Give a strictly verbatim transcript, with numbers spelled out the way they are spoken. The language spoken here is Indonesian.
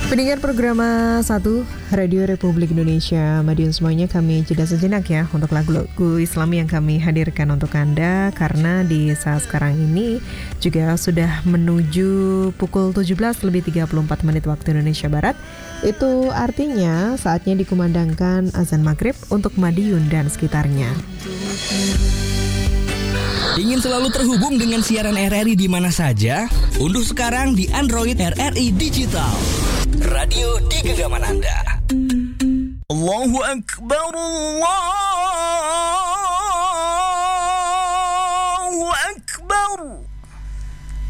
Pendengar program satu Radio Republik Indonesia, Madiun semuanya, kami jeda sejenak ya untuk lagu-lagu Islam yang kami hadirkan untuk Anda, karena di saat sekarang ini juga sudah menuju pukul tujuh belas lebih tiga puluh empat menit waktu Indonesia Barat. Itu artinya saatnya dikumandangkan azan maghrib untuk Madiun dan sekitarnya. Ingin selalu terhubung dengan siaran R R I di mana saja? Unduh sekarang di Android R R I Digital. Radio di genggaman Anda. Allahu Akbar, Allah.